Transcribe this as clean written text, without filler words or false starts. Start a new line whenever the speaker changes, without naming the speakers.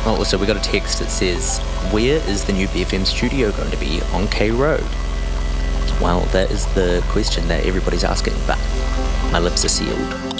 Oh, also we got a text that says, where is the new BFM studio going to be on K Road? Well, that is the question that everybody's asking, but my lips are sealed.